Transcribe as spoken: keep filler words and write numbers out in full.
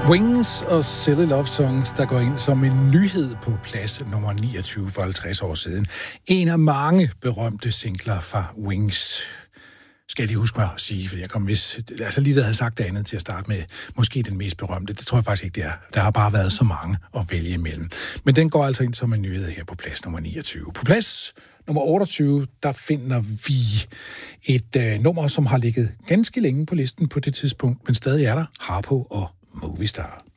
Wings og Silly Love Songs, der går ind som en nyhed på plads nummer niogtyve for halvtreds år siden. En af mange berømte singler fra Wings. Skal jeg lige huske mig at sige, for jeg kom hvis, altså lige der havde sagt det andet til at starte med, måske den mest berømte. Det tror jeg faktisk ikke, det er. Der har bare været så mange at vælge imellem. Men den går altså ind som en nyhed her på plads nummer niogtyve. På plads nummer otteogtyve, der finder vi et øh, nummer, som har ligget ganske længe på listen på det tidspunkt, men stadig er der. Harpo og Movistar.